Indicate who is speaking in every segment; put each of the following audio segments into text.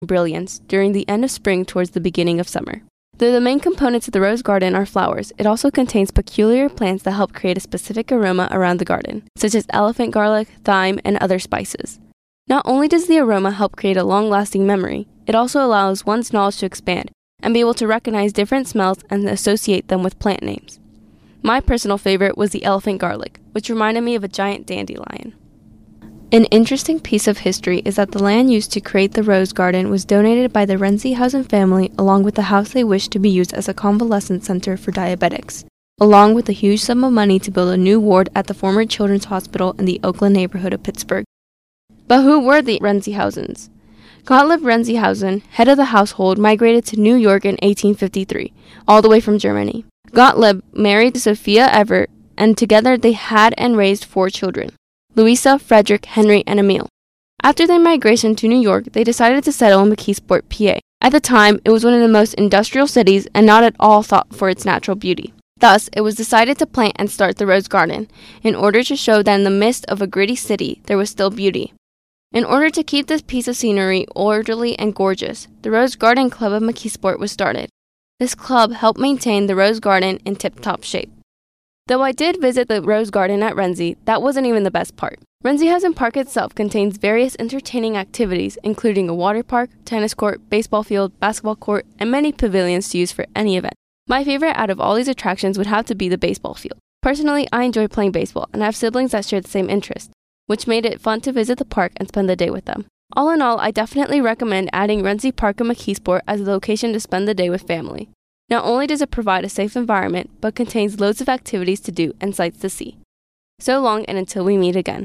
Speaker 1: brilliance during the end of spring towards the beginning of summer. Though the main components of the rose garden are flowers, it also contains peculiar plants that help create a specific aroma around the garden, such as elephant garlic, thyme, and other spices. Not only does the aroma help create a long-lasting memory, it also allows one's knowledge to expand and be able to recognize different smells and associate them with plant names. My personal favorite was the elephant garlic, which reminded me of a giant dandelion. An interesting piece of history is that the land used to create the rose garden was donated by the Renzihausen family along with the house they wished to be used as a convalescent center for diabetics, along with a huge sum of money to build a new ward at the former Children's Hospital in the Oakland neighborhood of Pittsburgh. But who were the Renzihausens? Gottlieb Renzihausen, head of the household, migrated to New York in 1853, all the way from Germany. Gottlieb married Sophia Evert, and together they had and raised 4 children: Louisa, Frederick, Henry, and Emile. After their migration to New York, they decided to settle in McKeesport, PA. At the time, it was one of the most industrial cities and not at all thought for its natural beauty. Thus, it was decided to plant and start the rose garden, in order to show that in the midst of a gritty city, there was still beauty. In order to keep this piece of scenery orderly and gorgeous, the Rose Garden Club of McKeesport was started. This club helped maintain the rose garden in tip-top shape. Though I did visit the rose garden at Renzi, that wasn't even the best part. Renzihausen Park itself contains various entertaining activities, including a water park, tennis court, baseball field, basketball court, and many pavilions to use for any event. My favorite out of all these attractions would have to be the baseball field. Personally, I enjoy playing baseball, and I have siblings that share the same interest, which made it fun to visit the park and spend the day with them. All in all, I definitely recommend adding Renzi Park in McKeesport as a location to spend the day with family. Not only does it provide a safe environment, but contains loads of activities to do and sights to see. So long, and until we meet again.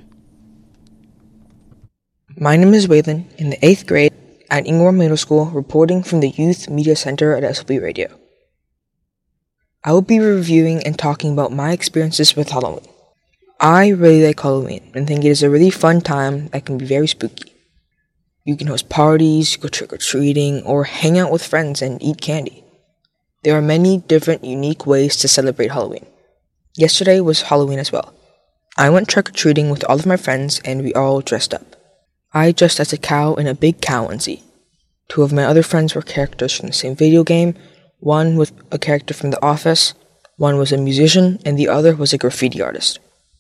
Speaker 2: My name is Waylon, in the 8th grade at Ingraham Middle School, reporting from the Youth Media Center at SLB Radio. I will be reviewing and talking about my experiences with Halloween. I really like Halloween and think it is a really fun time that can be very spooky. You can host parties, go trick-or-treating, or hang out with friends and eat candy. There are many different unique ways to celebrate Halloween. Yesterday was Halloween as well. I went trick-or-treating with all of my friends and we all dressed up. I dressed as a cow in a big cow onesie. 2 of my other friends were characters from the same video game, one was a character from The Office, one was a musician, and the other was a graffiti artist.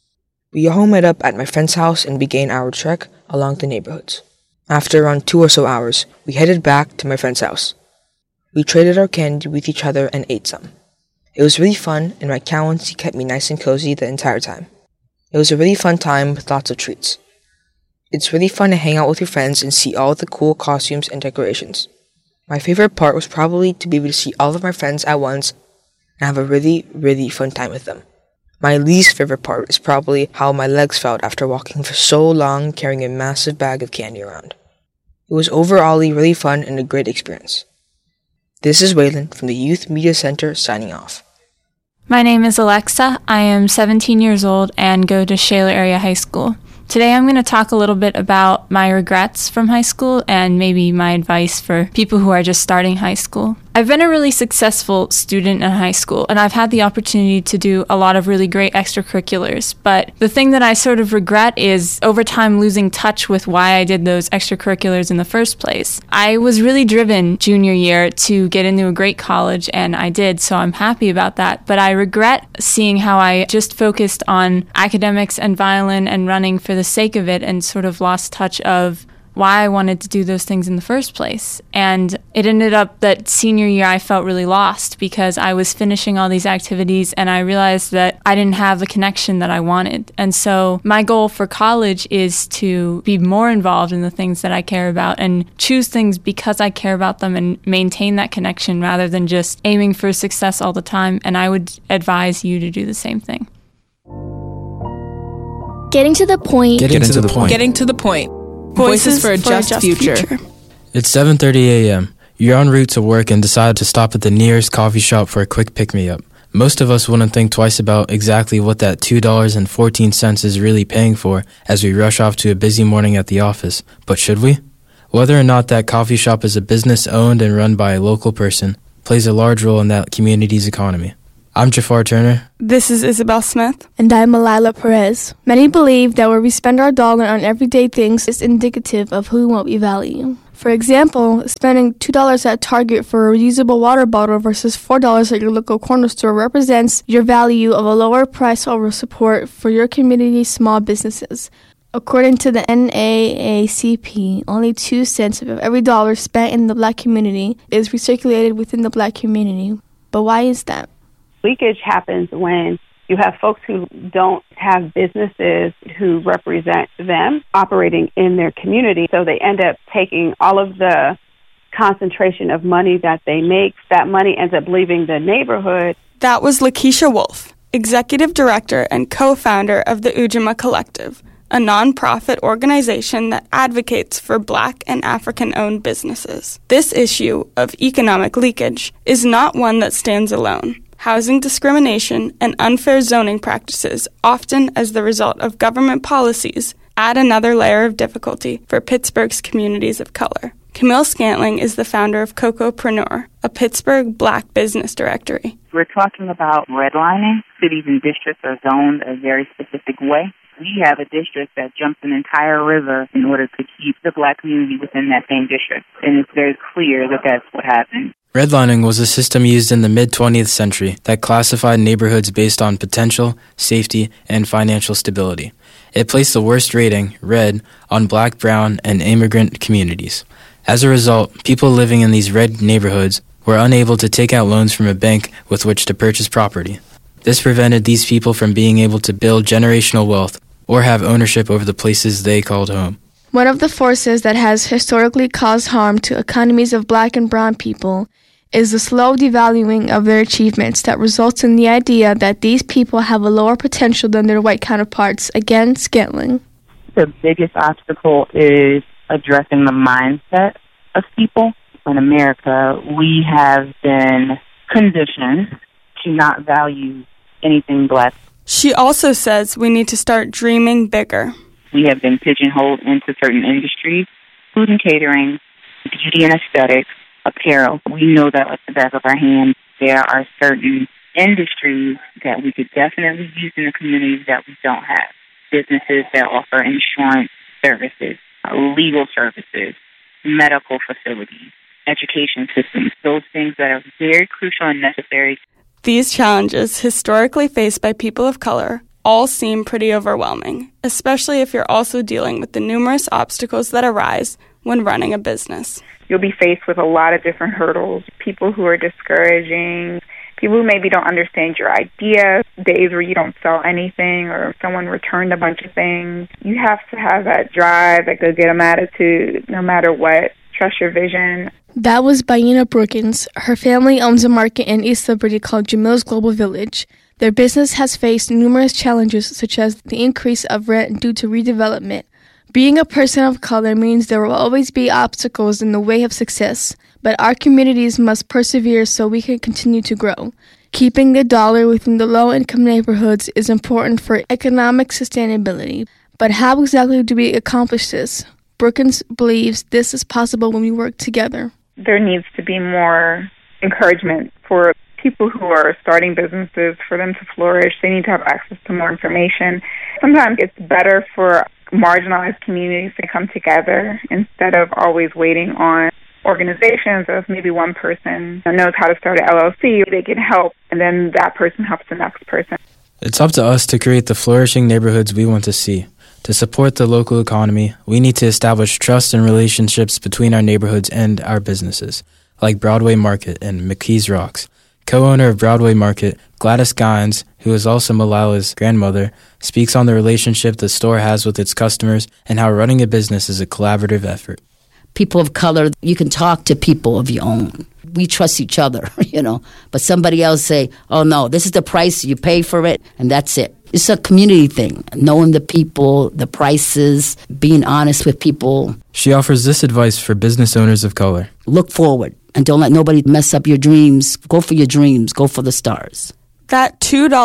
Speaker 2: We all met up at my friend's house and began our trek along the neighborhoods. After around 2 or so hours, we headed back to my friend's house. We traded our candy with each other and ate some. It was really fun, and my cow onesie kept me nice and cozy the entire time. It was a really fun time with lots of treats. It's really fun to hang out with your friends and see all the cool costumes and decorations. My favorite part was probably to be able to see all of my friends at once and have a really, really fun time with them. My least favorite part is probably how my legs felt after walking for so long carrying a massive bag of candy around. It was overall really fun and a great experience. This is Waylon from the Youth Media Center signing off.
Speaker 3: My name is Alexa. I am 17 years old and go to Shaler Area High School. Today I'm going to talk a little bit about my regrets from high school and maybe my advice for people who are just starting high school. I've been a really successful student in high school, and I've had the opportunity to do a lot of really great extracurriculars, but the thing that I sort of regret is over time losing touch with why I did those extracurriculars in the first place. I was really driven junior year to get into a great college, and I did, so I'm happy about that, but I regret seeing how I just focused on academics and violin and running for the sake of it and sort of lost touch of why I wanted to do those things in the first place. And it ended up that senior year I felt really lost because I was finishing all these activities and I realized that I didn't have the connection that I wanted. And so my goal for college is to be more involved in the things that I care about and choose things because I care about them and maintain that connection rather than just aiming for success all the time. And I would advise you to do the same thing.
Speaker 4: Getting to the point.
Speaker 5: Getting to the point.
Speaker 6: Getting to the point. Voices for a just future.
Speaker 5: It's 7:30 a.m. You're en route to work and decide to stop at the nearest coffee shop for a quick pick-me-up. Most of us wouldn't think twice about exactly what that $2.14 is really paying for as we rush off to a busy morning at the office. But should we? Whether or not that coffee shop is a business owned and run by a local person plays a large role in that community's economy. I'm Jafar Turner.
Speaker 7: This is Isabel Smith.
Speaker 8: And I'm Malila Perez. Many believe that where we spend our dollar on everyday things is indicative of who and what we value.
Speaker 4: For example, spending $2 at Target for a reusable water bottle versus $4 at your local corner store represents your value of a lower price over support for your community's small businesses. According to the NAACP, only 2 cents of every dollar spent in the Black community is recirculated within the Black community. But why is that?
Speaker 7: Leakage happens when you have folks who don't have businesses who represent them operating in their community. So they end up taking all of the concentration of money that they make. That money ends up leaving the neighborhood.
Speaker 8: That was Lakeisha Wolf, Executive Director and co-founder of the Ujamaa Collective, a nonprofit organization that advocates for Black and African-owned businesses. This issue of economic leakage is not one that stands alone. Housing discrimination and unfair zoning practices, often as the result of government policies, add another layer of difficulty for Pittsburgh's communities of color. Camille Scantling is the founder of Cocopreneur, a Pittsburgh Black business directory.
Speaker 9: We're talking about redlining. Cities and districts are zoned a very specific way. We have a district that jumps an entire river in order to keep the Black community within that same district. And it's very clear that that's what happened.
Speaker 5: Redlining was a system used in the mid-20th century that classified neighborhoods based on potential, safety, and financial stability. It placed the worst rating, red, on Black, brown, and immigrant communities. As a result, people living in these red neighborhoods were unable to take out loans from a bank with which to purchase property. This prevented these people from being able to build generational wealth or have ownership over the places they called home.
Speaker 4: One of the forces that has historically caused harm to economies of Black and brown people is the slow devaluing of their achievements that results in the idea that these people have a lower potential than their white counterparts. Again, Scantling.
Speaker 9: The biggest obstacle is addressing the mindset of people. In America, we have been conditioned to not value anything Black.
Speaker 8: She also says we need to start dreaming bigger.
Speaker 9: We have been pigeonholed into certain industries, food and catering, beauty and aesthetics, apparel. We know that like the back of our hand. There are certain industries that we could definitely use in the communities that we don't have. Businesses that offer insurance services, legal services, medical facilities, education systems, those things that are very crucial and necessary.
Speaker 8: These challenges, historically faced by people of color, all seem pretty overwhelming, especially if you're also dealing with the numerous obstacles that arise when running a business.
Speaker 10: You'll be faced with a lot of different hurdles, people who are discouraging, people who maybe don't understand your idea, days where you don't sell anything or someone returned a bunch of things. You have to have that drive, that go-get-em attitude, no matter what. Trust your vision.
Speaker 4: That was Baina Brookins. Her family owns a market in East Liberty called Jamil's Global Village. Their business has faced numerous challenges, such as the increase of rent due to redevelopment. Being a person of color means there will always be obstacles in the way of success, but our communities must persevere so we can continue to grow. Keeping the dollar within the low-income neighborhoods is important for economic sustainability. But how exactly do we accomplish this? Brookins believes this is possible when we work together.
Speaker 10: There needs to be more encouragement for people who are starting businesses, for them to flourish. They need to have access to more information. Sometimes it's better for marginalized communities to come together instead of always waiting on organizations. Or if maybe one person knows how to start an LLC, they can help, and then that person helps the next person.
Speaker 5: It's up to us to create the flourishing neighborhoods we want to see. To support the local economy, we need to establish trust and relationships between our neighborhoods and our businesses, like Broadway Market and McKees Rocks. Co-owner of Broadway Market, Gladys Gines, who is also Malala's grandmother, speaks on the relationship the store has with its customers and how running a business is a collaborative effort.
Speaker 11: People of color, you can talk to people of your own. We trust each other, but somebody else say, oh no, this is the price, you pay for it, and that's it. It's a community thing, knowing the people, the prices, being honest with people.
Speaker 5: She offers this advice for business owners of color.
Speaker 11: Look forward and don't let nobody mess up your dreams. Go for your dreams. Go for the stars.
Speaker 8: That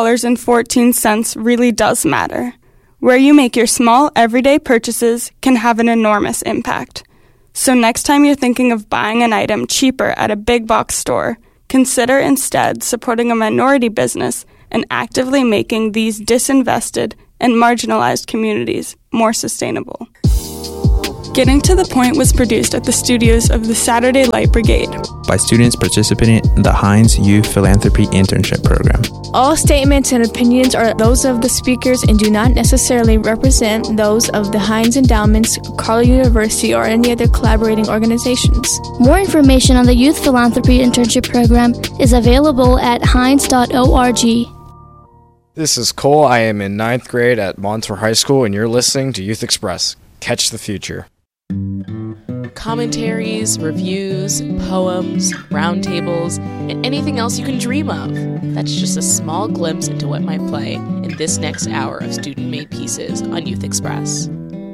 Speaker 8: $2.14 really does matter. Where you make your small, everyday purchases can have an enormous impact. So next time you're thinking of buying an item cheaper at a big box store, consider instead supporting a minority business and actively making these disinvested and marginalized communities more sustainable. Getting to the Point was produced at the studios of the Saturday Light Brigade
Speaker 12: by students participating in the Heinz Youth Philanthropy Internship Program.
Speaker 4: All statements and opinions are those of the speakers and do not necessarily represent those of the Heinz Endowments, Carleton University, or any other collaborating organizations.
Speaker 13: More information on the Youth Philanthropy Internship Program is available at heinz.org.
Speaker 14: This is Cole. I am in 9th grade at Montour High School, and you're listening to Youth Express. Catch the future.
Speaker 6: Commentaries, reviews, poems, roundtables, and anything else you can dream of. That's just a small glimpse into what might play in this next hour of student-made pieces on Youth Express.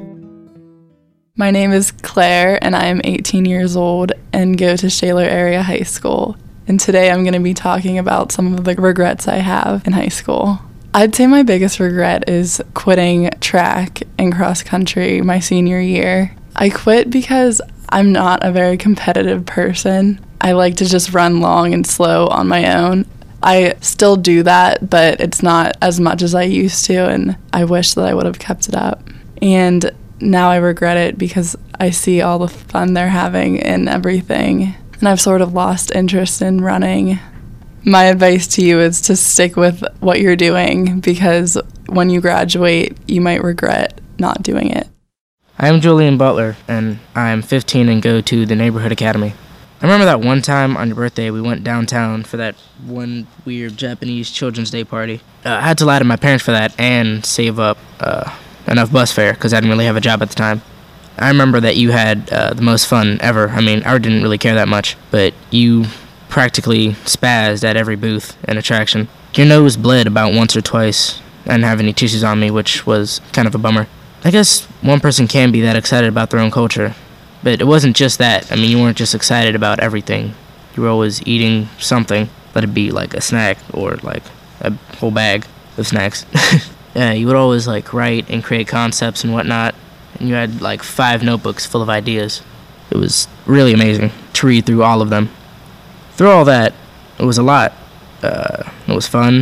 Speaker 3: My name is Claire, and I am 18 years old and go to Shaler Area High School. And today I'm going to be talking about some of the regrets I have in high school. I'd say my biggest regret is quitting track and cross country my senior year. I quit because I'm not a very competitive person. I like to just run long and slow on my own. I still do that, but it's not as much as I used to, and I wish that I would have kept it up. And now I regret it because I see all the fun they're having and everything, and I've sort of lost interest in running. My advice to you is to stick with what you're doing, because when you graduate, you might regret not doing it.
Speaker 15: I'm Julian Butler, and I'm 15 and go to the Neighborhood Academy. I remember that one time on your birthday, we went downtown for that one weird Japanese Children's Day party. I had to lie to my parents for that and save up enough bus fare, because I didn't really have a job at the time. I remember that you had the most fun ever. I mean, I didn't really care that much, but you practically spazzed at every booth and attraction. Your nose bled about once or twice. I didn't have any tissues on me, which was kind of a bummer. I guess one person can be that excited about their own culture, but it wasn't just that. I mean, you weren't just excited about everything. You were always eating something, let it be like a snack or like a whole bag of snacks. Yeah, you would always like write and create concepts and whatnot, and you had like 5 notebooks full of ideas. It was really amazing to read through all of them. Through all that, it was a lot. It was fun.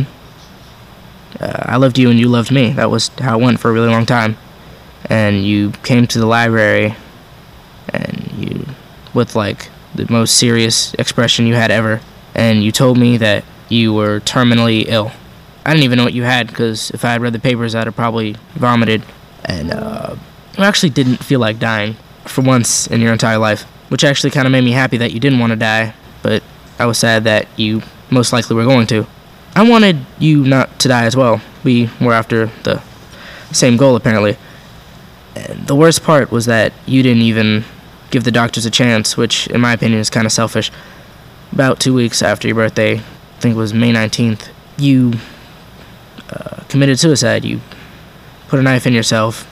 Speaker 15: I loved you and you loved me. That was how it went for a really long time. And you came to the library, and you, with like the most serious expression you had ever, and you told me that you were terminally ill. I didn't even know what you had, because if I had read the papers, I'd have probably vomited. And you actually didn't feel like dying for once in your entire life, which actually kind of made me happy that you didn't want to die, but I was sad that you most likely were going to. I wanted you not to die as well. We were after the same goal, apparently. And the worst part was that you didn't even give the doctors a chance, which, in my opinion, is kind of selfish. About 2 weeks after your birthday, I think it was May 19th, you committed suicide. You put a knife in yourself.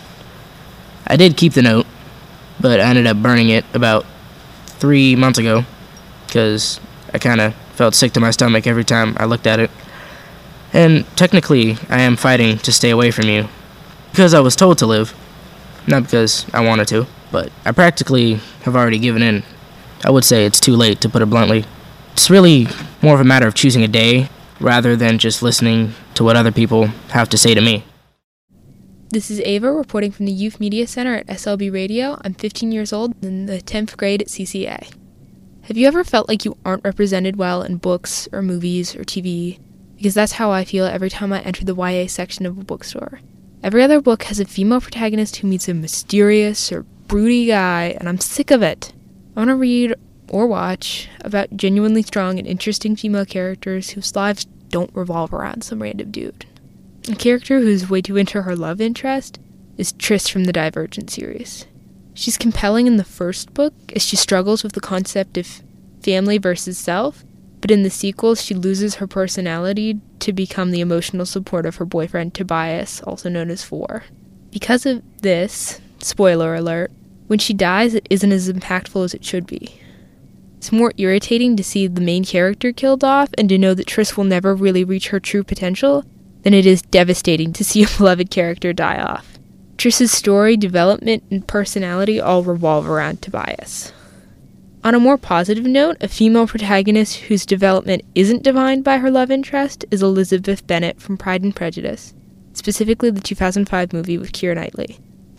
Speaker 15: I did keep the note, but I ended up burning it about 3 months ago, because I kind of felt sick to my stomach every time I looked at it. And technically, I am fighting to stay away from you, because I was told to live, not because I wanted to, but I practically have already given in. I would say it's too late, to put it bluntly. It's really more of a matter of choosing a day, rather than just listening to what other people have to say to me.
Speaker 16: This is Ava reporting from the Youth Media Center at SLB Radio. I'm 15 years old in the 10th grade at CCA. Have you ever felt like you aren't represented well in books or movies or TV? Because that's how I feel every time I enter the YA section of a bookstore. Every other book has a female protagonist who meets a mysterious or broody guy, and I'm sick of it. I want to read or watch about genuinely strong and interesting female characters whose lives don't revolve around some random dude. A character who's way too into her love interest is Tris from the Divergent series. She's compelling in the first book as she struggles with the concept of family versus self, but in the sequels she loses her personality to become the emotional support of her boyfriend Tobias, also known as Four. Because of this, spoiler alert, when she dies it isn't as impactful as it should be. It's more irritating to see the main character killed off and to know that Tris will never really reach her true potential than it is devastating to see a beloved character die off. Tris's story, development, and personality all revolve around Tobias. On a more positive note, a female protagonist whose development isn't defined by her love interest is Elizabeth Bennet from Pride and Prejudice, specifically the 2005 movie with Keira Knightley.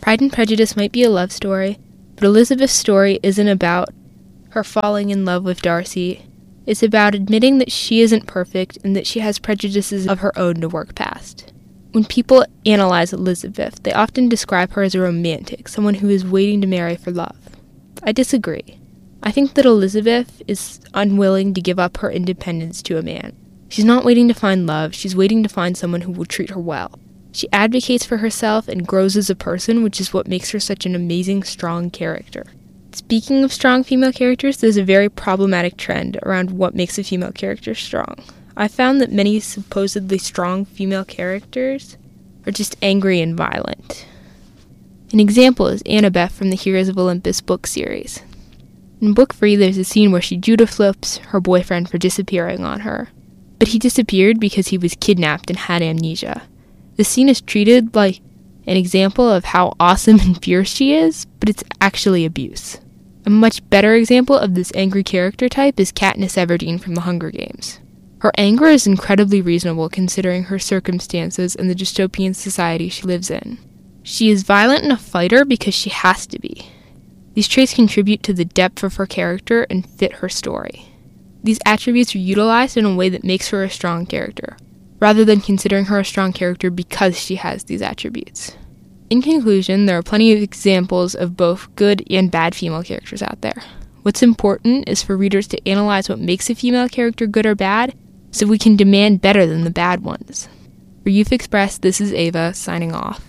Speaker 16: Pride and Prejudice might be a love story, but Elizabeth's story isn't about her falling in love with Darcy. It's about admitting that she isn't perfect and that she has prejudices of her own to work past. When people analyze Elizabeth, they often describe her as a romantic, someone who is waiting to marry for love. I disagree. I think that Elizabeth is unwilling to give up her independence to a man. She's not waiting to find love, she's waiting to find someone who will treat her well. She advocates for herself and grows as a person, which is what makes her such an amazing, strong character. Speaking of strong female characters, there's a very problematic trend around what makes a female character strong. I found that many supposedly strong female characters are just angry and violent. An example is Annabeth from the Heroes of Olympus book series. In book 3, there's a scene where she Judah flips her boyfriend for disappearing on her. But he disappeared because he was kidnapped and had amnesia. The scene is treated like an example of how awesome and fierce she is, but it's actually abuse. A much better example of this angry character type is Katniss Everdeen from The Hunger Games. Her anger is incredibly reasonable considering her circumstances and the dystopian society she lives in. She is violent and a fighter because she has to be. These traits contribute to the depth of her character and fit her story. These attributes are utilized in a way that makes her a strong character, rather than considering her a strong character because she has these attributes. In conclusion, there are plenty of examples of both good and bad female characters out there. What's important is for readers to analyze what makes a female character good or bad, so we can demand better than the bad ones. For Youth Express, this is Ava, signing off.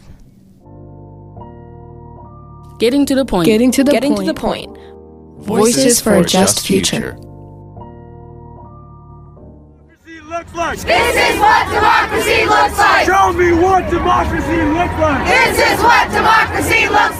Speaker 17: Getting to the point.
Speaker 18: Getting to the point. Voices for a just future.
Speaker 19: Like. This is what democracy looks like.
Speaker 20: Show me what democracy looks like.
Speaker 19: This is what democracy looks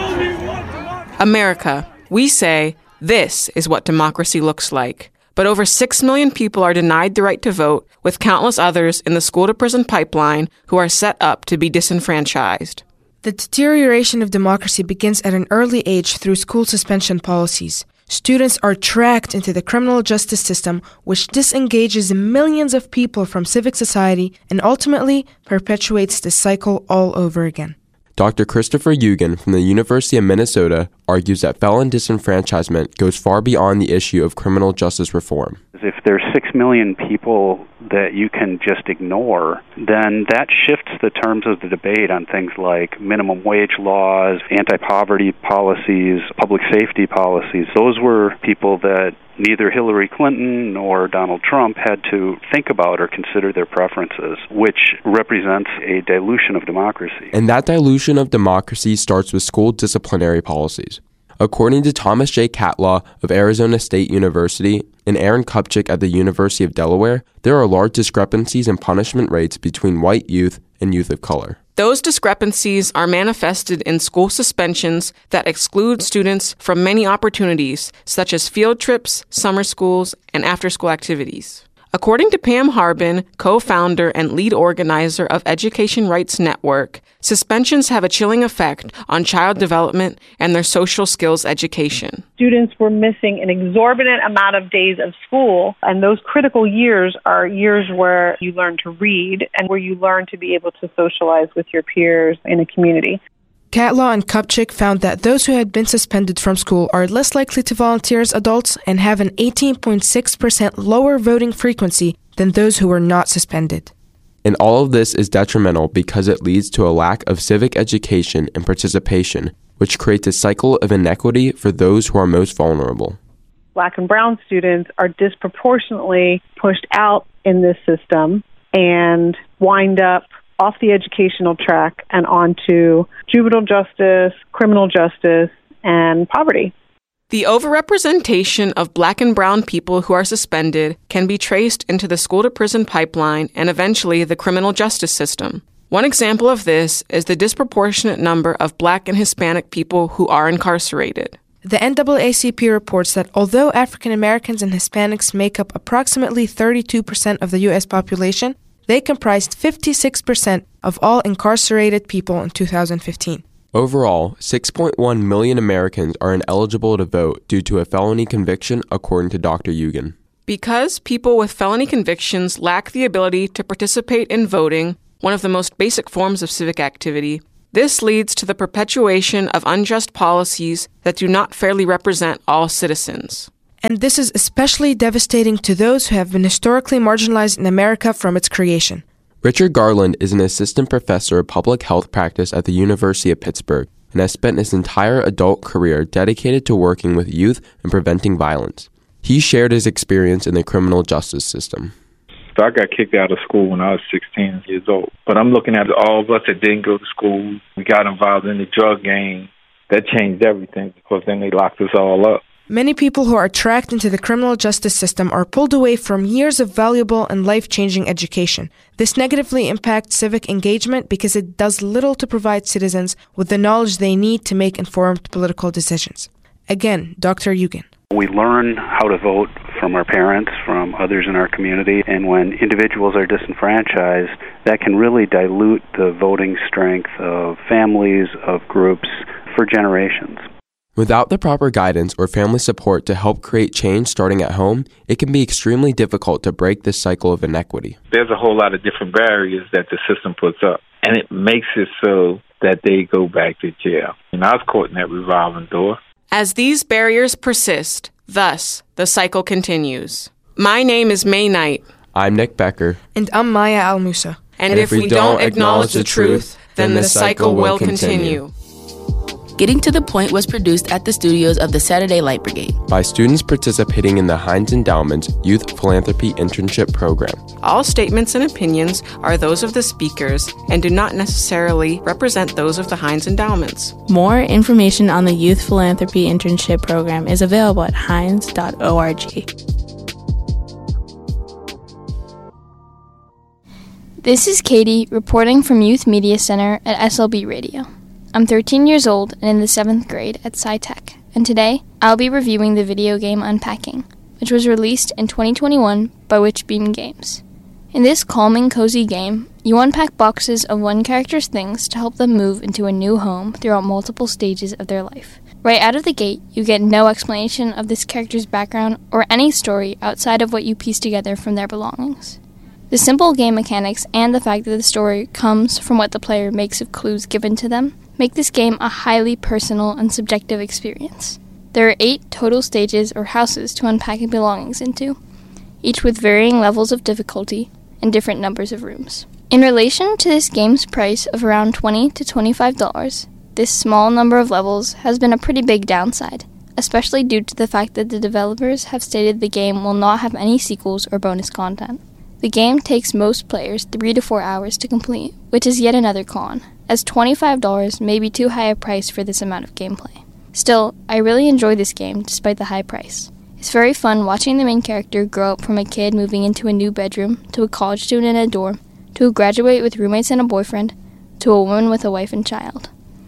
Speaker 19: like.
Speaker 21: America, we say, this is what democracy looks like. But over 6 million people are denied the right to vote, with countless others in the school-to-prison pipeline who are set up to be disenfranchised.
Speaker 22: The deterioration of democracy begins at an early age through school suspension policies. Students are tracked into the criminal justice system, which disengages millions of people from civic society and ultimately perpetuates the cycle all over again.
Speaker 23: Dr. Christopher Eugen from the University of Minnesota argues that felon disenfranchisement goes far beyond the issue of criminal justice reform.
Speaker 24: If there's 6 million people that you can just ignore, then that shifts the terms of the debate on things like minimum wage laws, anti-poverty policies, public safety policies. Those were people that neither Hillary Clinton nor Donald Trump had to think about or consider their preferences, which represents a dilution of democracy.
Speaker 23: And that dilution of democracy starts with school disciplinary policies. According to Thomas J. Catlaw of Arizona State University and Aaron Kupchik at the University of Delaware, there are large discrepancies in punishment rates between white youth and youth of color.
Speaker 21: Those discrepancies are manifested in school suspensions that exclude students from many opportunities, such as field trips, summer schools, and after-school activities. According to Pam Harbin, co-founder and lead organizer of Education Rights Network, suspensions have a chilling effect on child development and their social skills education.
Speaker 25: Students were missing an exorbitant amount of days of school, and those critical years are years where you learn to read and where you learn to be able to socialize with your peers in a community.
Speaker 22: Catlaw and Kupchik found that those who had been suspended from school are less likely to volunteer as adults and have an 18.6% lower voting frequency than those who were not suspended.
Speaker 23: And all of this is detrimental because it leads to a lack of civic education and participation, which creates a cycle of inequity for those who are most vulnerable.
Speaker 25: Black and brown students are disproportionately pushed out in this system and wind up off the educational track and onto juvenile justice, criminal justice, and poverty.
Speaker 21: The overrepresentation of black and brown people who are suspended can be traced into the school-to-prison pipeline and eventually the criminal justice system. One example of this is the disproportionate number of black and Hispanic people who are incarcerated.
Speaker 22: The NAACP reports that although African Americans and Hispanics make up approximately 32% of the U.S. population, they comprised 56% of all incarcerated people in 2015.
Speaker 23: Overall, 6.1 million Americans are ineligible to vote due to a felony conviction, according to Dr. Eugen.
Speaker 21: Because people with felony convictions lack the ability to participate in voting, one of the most basic forms of civic activity, This leads to the perpetuation of unjust policies that do not fairly represent all citizens.
Speaker 22: And this is especially devastating to those who have been historically marginalized in America from its creation.
Speaker 23: Richard Garland is an assistant professor of public health practice at the University of Pittsburgh and has spent his entire adult career dedicated to working with youth and preventing violence. He shared his experience in the criminal justice system.
Speaker 1: So I got kicked out of school when I was 16 years old. But I'm looking at all of us that didn't go to school. We got involved in the drug game. That changed everything because then they locked us all up.
Speaker 22: Many people who are tracked into the criminal justice system are pulled away from years of valuable and life-changing education. This negatively impacts civic engagement because it does little to provide citizens with the knowledge they need to make informed political decisions. Again, Dr. Eugen.
Speaker 24: We learn how to vote from our parents, from others in our community, and when individuals are disenfranchised, that can really dilute the voting strength of families, of groups, for generations.
Speaker 23: Without the proper guidance or family support to help create change starting at home, it can be extremely difficult to break this cycle of inequity.
Speaker 1: There's a whole lot of different barriers that the system puts up, and it makes it so that they go back to jail. And I was caught in that revolving door.
Speaker 21: As these barriers persist, thus the cycle continues. My name is May Knight.
Speaker 23: I'm Nick Becker.
Speaker 22: And I'm Maya Al-Musa.
Speaker 21: And if we don't acknowledge the truth, then the cycle will continue.
Speaker 18: Getting to the Point was produced at the studios of the Saturday Light Brigade
Speaker 23: by students participating in the Heinz Endowment's Youth Philanthropy Internship Program.
Speaker 21: All statements and opinions are those of the speakers and do not necessarily represent those of the Heinz Endowments.
Speaker 18: More information on the Youth Philanthropy Internship Program is available at heinz.org.
Speaker 13: This is Katie reporting from Youth Media Center at SLB Radio. I'm 13 years old and in the 7th grade at SciTech, and today I'll be reviewing the video game Unpacking, which was released in 2021 by Witchbeam Games. In this calming, cozy game, you unpack boxes of one character's things to help them move into a new home throughout multiple stages of their life. Right out of the gate, you get no explanation of this character's background or any story outside of what you piece together from their belongings. The simple game mechanics and the fact that the story comes from what the player makes of clues given to them make this game a highly personal and subjective experience. There are 8 total stages or houses to unpack your belongings into, each with varying levels of difficulty and different numbers of rooms. In relation to this game's price of around $20 to $25, this small number of levels has been a pretty big downside, especially due to the fact that the developers have stated the game will not have any sequels or bonus content. The game takes most players 3 to 4 hours to complete, which is yet another con, as $25 may be too high a price for this amount of gameplay. Still, I really enjoy this game despite the high price. It's very fun watching the main character grow up from a kid moving into a new bedroom, to a college student in a dorm, to a graduate with roommates and a boyfriend, to a woman with a wife and child.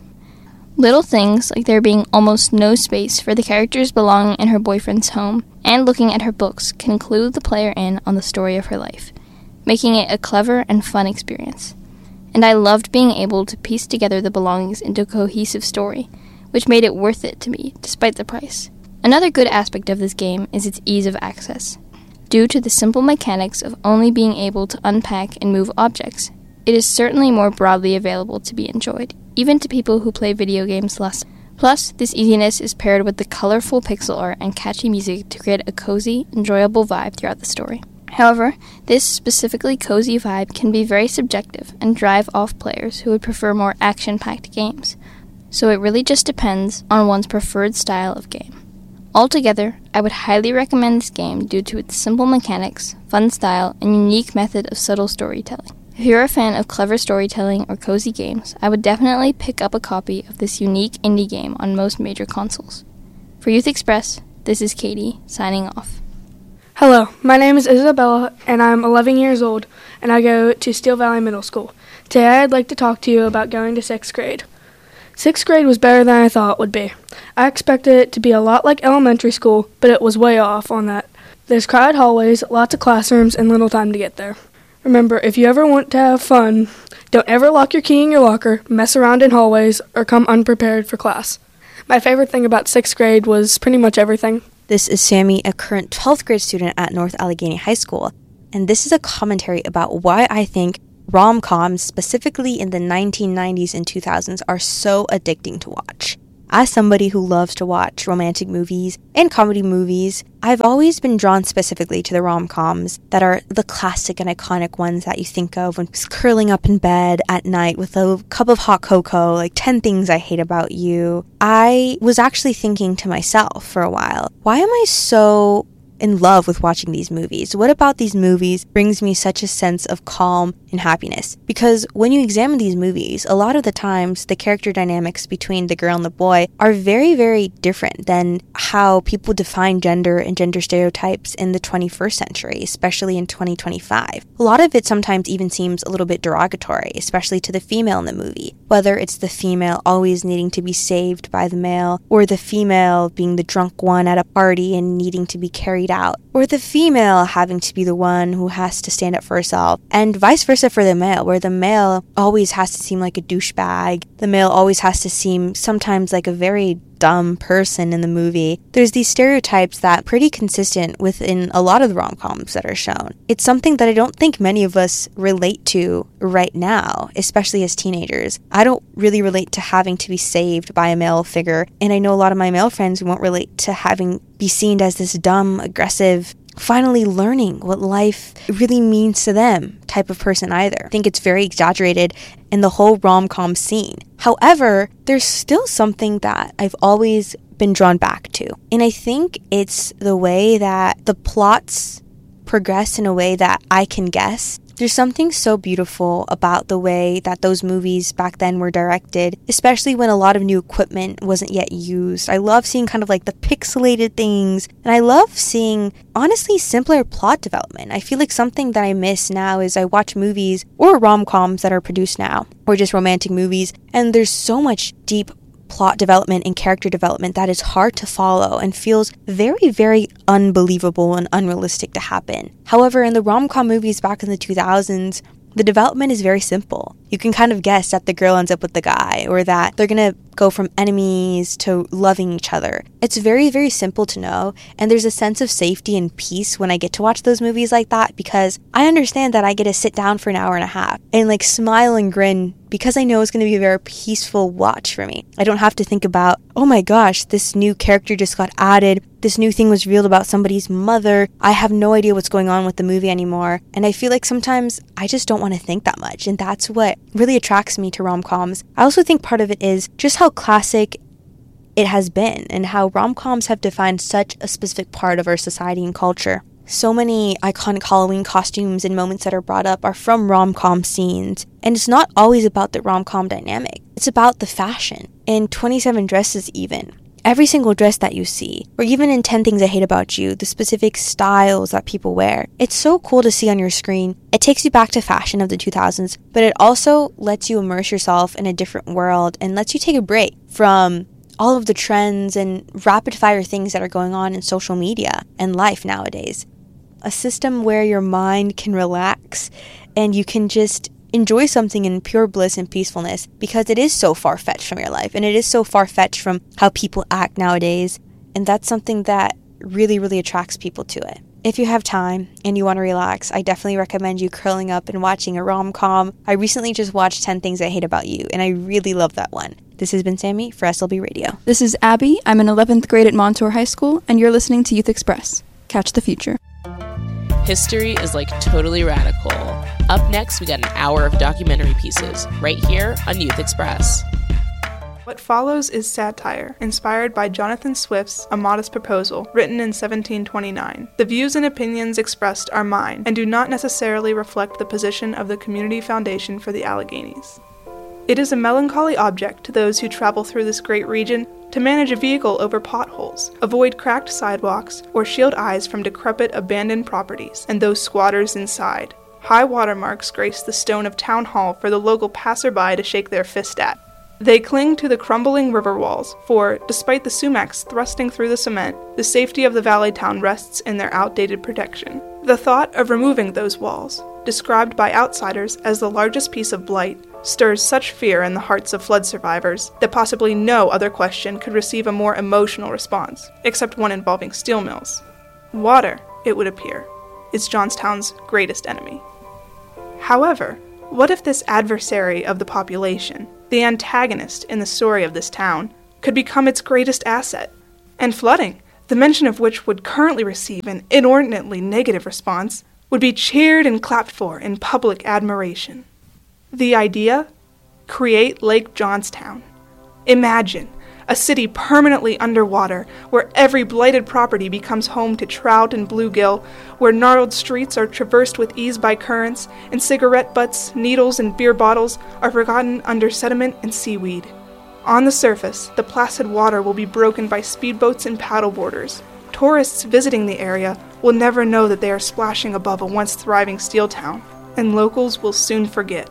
Speaker 13: Little things like there being almost no space for the character's belonging in her boyfriend's home and looking at her books can clue the player in on the story of her life, making it a clever and fun experience. And I loved being able to piece together the belongings into a cohesive story, which made it worth it to me despite the price. Another good aspect of this game is its ease of access. Due to the simple mechanics of only being able to unpack and move objects, it is certainly more broadly available to be enjoyed, even to people who play video games less. Plus, this easiness is paired with the colorful pixel art and catchy music to create a cozy, enjoyable vibe throughout the story. However, this specifically cozy vibe can be very subjective and drive off players who would prefer more action-packed games, so it really just depends on one's preferred style of game. Altogether, I would highly recommend this game due to its simple mechanics, fun style, and unique method of subtle storytelling. If you're a fan of clever storytelling or cozy games, I would definitely pick up a copy of this unique indie game on most major consoles. For Youth Express, this is Katie, signing off.
Speaker 4: Hello, my name is Isabella, and I'm 11 years old, and I go to Steel Valley Middle School. Today I'd like to talk to you about going to 6th grade. 6th grade was better than I thought it would be. I expected it to be a lot like elementary school, but it was way off on that. There's crowded hallways, lots of classrooms, and little time to get there. Remember, if you ever want to have fun, don't ever lock your key in your locker, mess around in hallways, or come unprepared for class. My favorite thing about 6th grade was pretty much everything.
Speaker 2: This is Sammy, a current 12th grade student at North Allegheny High School, and this is a commentary about why I think rom-coms, specifically in the 1990s and 2000s, are so addicting to watch. As somebody who loves to watch romantic movies and comedy movies, I've always been drawn specifically to the rom-coms that are the classic and iconic ones that you think of when just curling up in bed at night with a cup of hot cocoa, like 10 Things I Hate About You. I was actually thinking to myself for a while, why am I so in love with watching these movies? What about these movies brings me such a sense of calm and happiness? Because when you examine these movies, a lot of the times the character dynamics between the girl and the boy are very, very different than how people define gender and gender stereotypes in the 21st century, especially in 2025. A lot of it sometimes even seems a little bit derogatory, especially to the female in the movie, whether it's the female always needing to be saved by the male, or the female being the drunk one at a party and needing to be carried out, or the female having to be the one who has to stand up for herself, and vice versa for the male, where the male always has to seem like a douchebag. The male always has to seem sometimes like a very dumb person in the movie. There's these stereotypes that are pretty consistent within a lot of the rom-coms that are shown. It's something that I don't think many of us relate to right now, especially as teenagers. I don't really relate to having to be saved by a male figure, and I know a lot of my male friends won't relate to having be seen as this dumb, aggressive, finally learning what life really means to them type of person either. I think it's very exaggerated in the whole rom-com scene. However, there's still something that I've always been drawn back to. And I think it's the way that the plots progress in a way that I can guess. There's something so beautiful about the way that those movies back then were directed, especially when a lot of new equipment wasn't yet used. I love seeing kind of like the pixelated things, and I love seeing, honestly, simpler plot development. I feel like something that I miss now is I watch movies or rom-coms that are produced now, or just romantic movies, and there's so much deep plot development and character development that is hard to follow and feels very, very unbelievable and unrealistic to happen. However, in the rom-com movies back in the 2000s, the development is very simple. You can kind of guess that the girl ends up with the guy, or that they're gonna go from enemies to loving each other. It's very, very simple to know, and there's a sense of safety and peace when I get to watch those movies like that, because I understand that I get to sit down for an hour and a half and like smile and grin because I know it's going to be a very peaceful watch for me. I don't have to think about, oh my gosh, this new character just got added, this new thing was revealed about somebody's mother, I have no idea what's going on with the movie anymore. And I feel like sometimes I just don't want to think that much, and that's what really attracts me to rom-coms. I also think part of it is just how classic it has been, and how rom-coms have defined such a specific part of our society and culture. So many iconic Halloween costumes and moments that are brought up are from rom-com scenes, and it's not always about the rom-com dynamic. It's about the fashion. In 27 Dresses even, every single dress that you see, or even in 10 Things I Hate About You, the specific styles that people wear, it's so cool to see on your screen. It takes you back to fashion of the 2000s, but it also lets you immerse yourself in a different world and lets you take a break from all of the trends and rapid fire things that are going on in social media and life nowadays. A system where your mind can relax and you can just enjoy something in pure bliss and peacefulness, because it is so far-fetched from your life, and it is so far-fetched from how people act nowadays, and that's something that really, really attracts people to it. If you have time and you want to relax, I definitely recommend you curling up and watching a rom-com. I recently just watched 10 Things I Hate About You, and I really love that one. This has been Sammy for SLB Radio.
Speaker 5: This is Abby. I'm in 11th grade at Montour High School, and you're listening to Youth Express. Catch the future.
Speaker 6: History is like totally radical. Up next, we got an hour of documentary pieces right here on Youth Express.
Speaker 7: What follows is satire, inspired by Jonathan Swift's A Modest Proposal, written in 1729. The views and opinions expressed are mine, and do not necessarily reflect the position of the Community Foundation for the Alleghenies. It is a melancholy object to those who travel through this great region to manage a vehicle over potholes, avoid cracked sidewalks, or shield eyes from decrepit abandoned properties and those squatters inside. High watermarks grace the stone of Town Hall for the local passerby to shake their fist at. They cling to the crumbling river walls, for, despite the sumacs thrusting through the cement, the safety of the valley town rests in their outdated protection. The thought of removing those walls, described by outsiders as the largest piece of blight, stirs such fear in the hearts of flood survivors that possibly no other question could receive a more emotional response, except one involving steel mills. Water, it would appear, is Johnstown's greatest enemy. However, What if this adversary of the population, the antagonist in the story of this town, could become its greatest asset? And flooding, the mention of which would currently receive an inordinately negative response, would be cheered and clapped for in public admiration. The idea? Create Lake Johnstown. Imagine a city permanently underwater, where every blighted property becomes home to trout and bluegill, where gnarled streets are traversed with ease by currents, and cigarette butts, needles, and beer bottles are forgotten under sediment and seaweed. On the surface, the placid water will be broken by speedboats and paddleboarders. Tourists visiting the area will never know that they are splashing above a once thriving steel town, and locals will soon forget.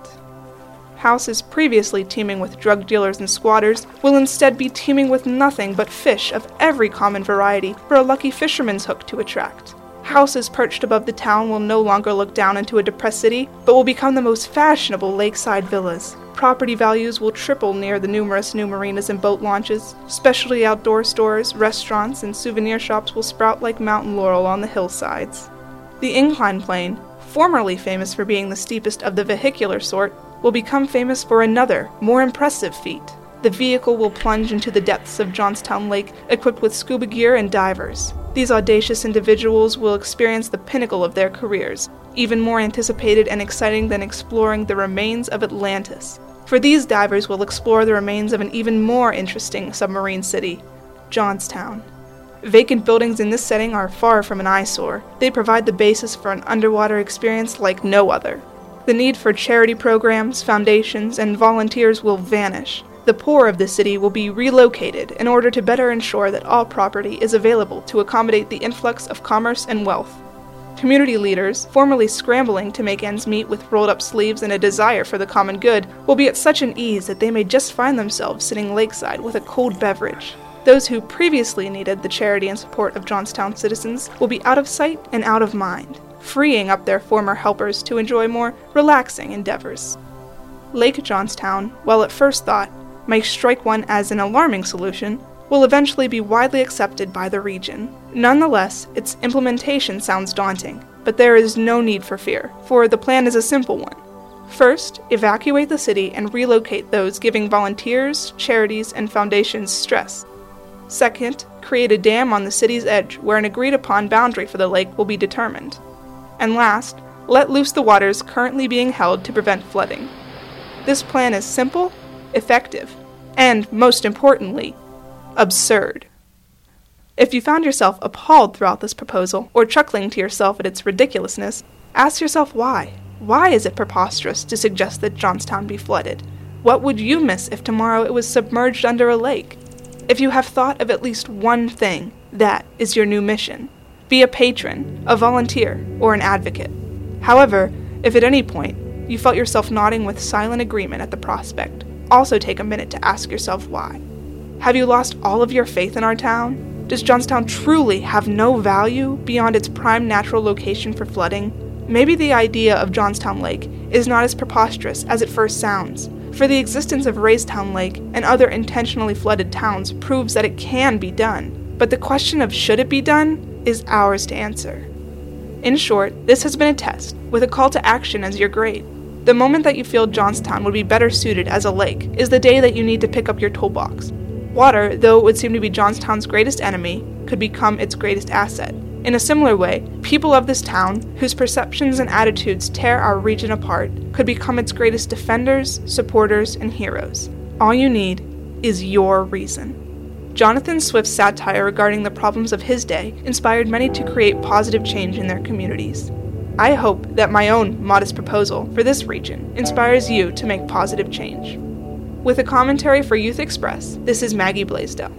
Speaker 7: Houses previously teeming with drug dealers and squatters will instead be teeming with nothing but fish of every common variety for a lucky fisherman's hook to attract. Houses perched above the town will no longer look down into a depressed city, but will become the most fashionable lakeside villas. Property values will triple near the numerous new marinas and boat launches. Specialty outdoor stores, restaurants, and souvenir shops will sprout like mountain laurel on the hillsides. The incline plane, formerly famous for being the steepest of the vehicular sort, will become famous for another, more impressive feat. The vehicle will plunge into the depths of Johnstown Lake equipped with scuba gear and divers. These audacious individuals will experience the pinnacle of their careers, even more anticipated and exciting than exploring the remains of Atlantis. For these divers will explore the remains of an even more interesting submarine city, Johnstown. Vacant buildings in this setting are far from an eyesore. They provide the basis for an underwater experience like no other. The need for charity programs, foundations, and volunteers will vanish. The poor of the city will be relocated in order to better ensure that all property is available to accommodate the influx of commerce and wealth. Community leaders, formerly scrambling to make ends meet with rolled-up sleeves and a desire for the common good, will be at such an ease that they may just find themselves sitting lakeside with a cold beverage. Those who previously needed the charity and support of Johnstown citizens will be out of sight and out of mind, freeing up their former helpers to enjoy more relaxing endeavors. Lake Johnstown, while at first thought might strike one as an alarming solution, will eventually be widely accepted by the region. Nonetheless, its implementation sounds daunting, but there is no need for fear, for the plan is a simple one. First, evacuate the city and relocate those giving volunteers, charities, and foundations stress. Second, create a dam on the city's edge where an agreed-upon boundary for the lake will be determined. And last, let loose the waters currently being held to prevent flooding. This plan is simple, effective, and, most importantly, absurd. If you found yourself appalled throughout this proposal, or chuckling to yourself at its ridiculousness, ask yourself why. Why is it preposterous to suggest that Johnstown be flooded? What would you miss if tomorrow it was submerged under a lake? If you have thought of at least one thing, that is your new mission. Be a patron, a volunteer, or an advocate. However, if at any point you felt yourself nodding with silent agreement at the prospect, also take a minute to ask yourself why. Have you lost all of your faith in our town? Does Johnstown truly have no value beyond its prime natural location for flooding? Maybe the idea of Johnstown Lake is not as preposterous as it first sounds, for the existence of Raystown Lake and other intentionally flooded towns proves that it can be done. But the question of should it be done is ours to answer. In short, this has been a test, with a call to action as your grade. The moment that you feel Johnstown would be better suited as a lake is the day that you need to pick up your toolbox. Water, though it would seem to be Johnstown's greatest enemy, could become its greatest asset. In a similar way, people of this town, whose perceptions and attitudes tear our region apart, could become its greatest defenders, supporters, and heroes. All you need is your reason. Jonathan Swift's satire regarding the problems of his day inspired many to create positive change in their communities. I hope that my own modest proposal for this region inspires you to make positive change. With a commentary for Youth Express, this is Maggie Blaisdell.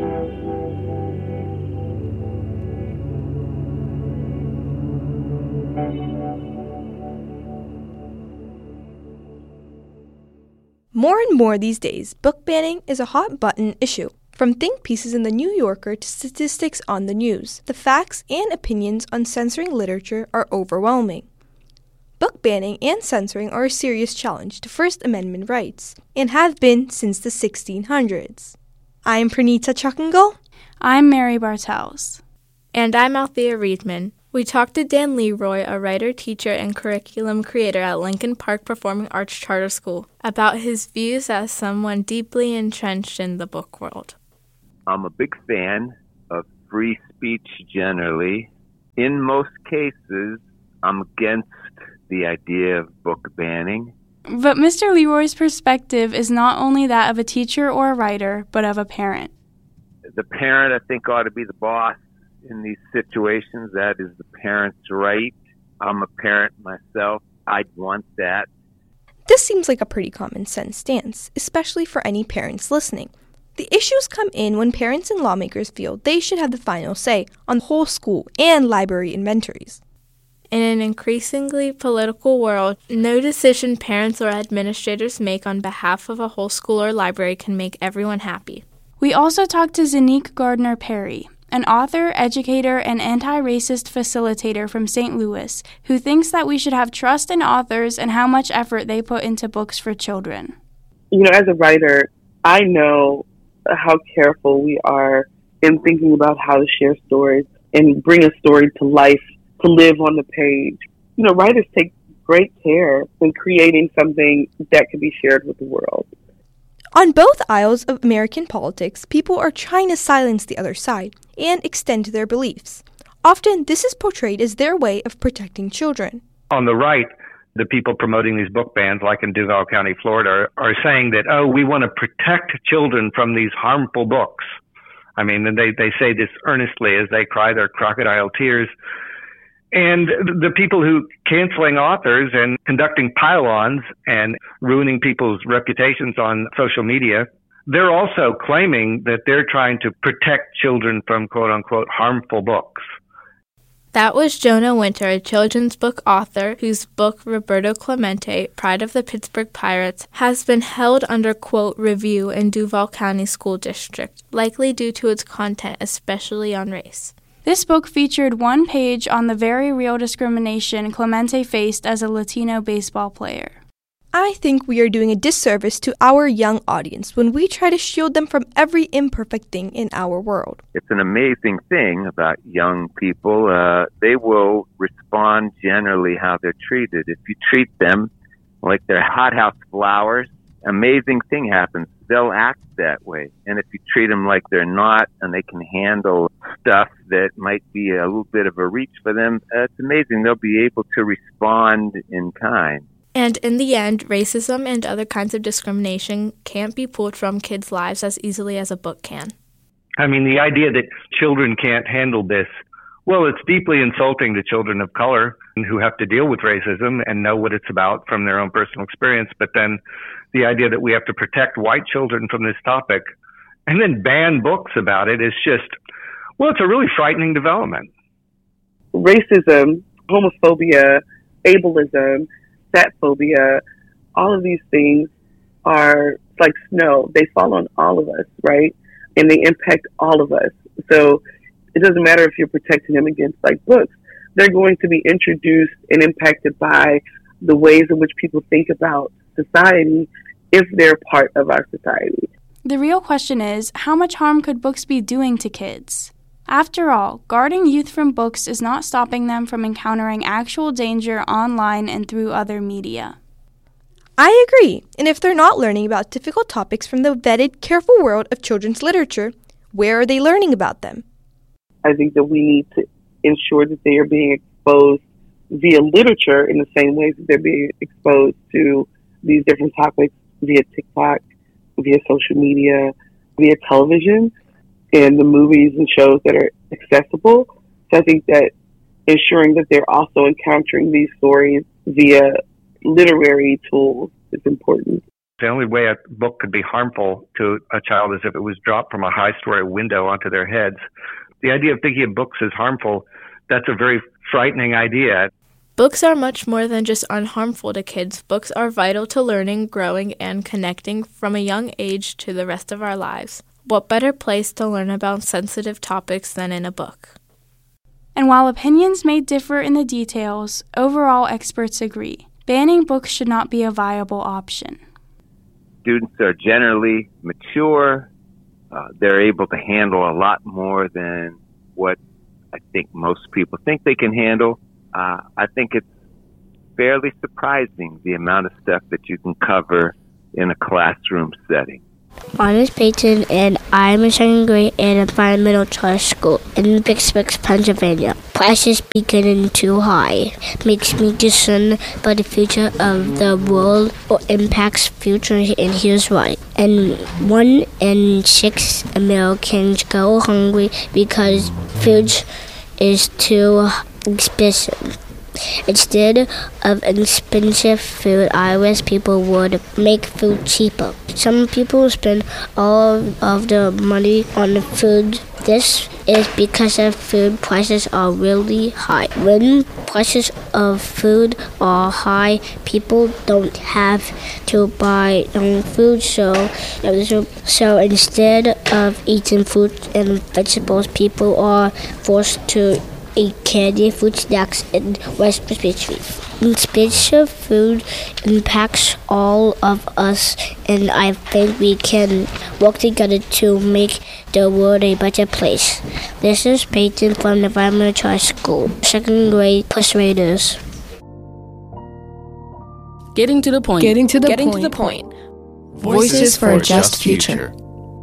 Speaker 2: More and more these days, book banning is a hot button issue. From think pieces in the New Yorker to statistics on the news, the facts and opinions on censoring literature are overwhelming. Book banning and censoring are a serious challenge to First Amendment rights, and have been since the 1600s. I'm Pranita Chuckengal.
Speaker 8: I'm Mary Bartels.
Speaker 9: And I'm Althea Riedman.
Speaker 8: We talked to Dan Leroy, a writer, teacher, and curriculum creator at Lincoln Park Performing Arts Charter School, about his views as someone deeply entrenched in the book world.
Speaker 9: I'm a big fan of free speech generally. In most cases, I'm against the idea of book banning.
Speaker 10: But Mr. Leroy's perspective is not only that of a teacher or a writer, but of a parent.
Speaker 9: The parent, I think, ought to be the boss in these situations. That is the parent's right. I'm a parent myself. I'd want that.
Speaker 2: This seems like a pretty common sense stance, especially for any parents listening. The issues come in when parents and lawmakers feel they should have the final say on the whole school and library inventories.
Speaker 8: In an increasingly political world, no decision parents or administrators make on behalf of a whole school or library can make everyone happy.
Speaker 10: We also talked to Zanique Gardner-Perry, an author, educator, and anti-racist facilitator from St. Louis, who thinks that we should have trust in authors and how much effort they put into books for children.
Speaker 11: As a writer, I know how careful we are in thinking about how to share stories and bring a story to life, to live on the page. Writers take great care in creating something that can be shared with the world.
Speaker 2: On both aisles of American politics, people are trying to silence the other side and extend their beliefs. Often, this is portrayed as their way of protecting children.
Speaker 12: On the right, the people promoting these book bans, like in Duval County, Florida, are saying that, we want to protect children from these harmful books. And they say this earnestly as they cry their crocodile tears. And the people who canceling authors and conducting pile-ons and ruining people's reputations on social media, they're also claiming that they're trying to protect children from quote-unquote harmful books.
Speaker 8: That was Jonah Winter, a children's book author whose book Roberto Clemente, Pride of the Pittsburgh Pirates, has been held under, quote, review in Duval County School District, likely due to its content, especially on race.
Speaker 10: This book featured one page on the very real discrimination Clemente faced as a Latino baseball player.
Speaker 2: I think we are doing a disservice to our young audience when we try to shield them from every imperfect thing in our world.
Speaker 9: It's an amazing thing about young people. They will respond generally how they're treated. If you treat them like they're hothouse flowers, amazing thing happens. They'll act that way. And if you treat them like they're not and they can handle stuff that might be a little bit of a reach for them, it's amazing. They'll be able to respond in kind.
Speaker 8: And in the end, racism and other kinds of discrimination can't be pulled from kids' lives as easily as a book can.
Speaker 12: The idea that children can't handle this, well, it's deeply insulting to children of color who have to deal with racism and know what it's about from their own personal experience. But then the idea that we have to protect white children from this topic and then ban books about it is just, it's a really frightening development.
Speaker 11: Racism, homophobia, ableism, fatphobia, all of these things are like snow. They fall on all of us, right? And they impact all of us. So it doesn't matter if you're protecting them against books. They're going to be introduced and impacted by the ways in which people think about society if they're part of our society.
Speaker 10: The real question is, how much harm could books be doing to kids? After all, guarding youth from books is not stopping them from encountering actual danger online and through other media.
Speaker 2: I agree, and if they're not learning about difficult topics from the vetted, careful world of children's literature, where are they learning about them?
Speaker 11: I think that we need to ensure that they are being exposed via literature in the same ways that they're being exposed to these different topics via TikTok, via social media, via television, and the movies and shows that are accessible. So I think that ensuring that they're also encountering these stories via literary tools is important.
Speaker 12: The only way a book could be harmful to a child is if it was dropped from a high-story window onto their heads. The idea of thinking of books as harmful, that's a very frightening idea.
Speaker 8: Books are much more than just unharmful to kids. Books are vital to learning, growing, and connecting from a young age to the rest of our lives. What better place to learn about sensitive topics than in a book?
Speaker 10: And while opinions may differ in the details, overall experts agree. Banning books should not be a viable option.
Speaker 9: Students are generally mature. They're able to handle a lot more than what I think most people think they can handle. I think it's fairly surprising the amount of stuff that you can cover in a classroom setting.
Speaker 3: My name is Peyton, and I'm in second grade at Environmental Trust School in Pittsburgh, Pennsylvania. Prices be getting too high. Makes me concerned about the future of the world or impacts future, and here's why. And 1 in 6 Americans go hungry because food is too expensive. Instead of expensive food, I wish people would make food cheaper. Some people spend all of their money on food. This is because of food prices are really high. When prices of food are high, people don't have to buy food, so instead of eating fruit and vegetables, people are forced to eat candy, food snacks, and Rice Krispies treats. Expensive food impacts all of us, and I think we can work together to make the world a better place. This is Peyton from the Environmental Trust School, second grade Push Raiders.
Speaker 6: Getting to the point.
Speaker 18: Getting to the point. Voices for a just future.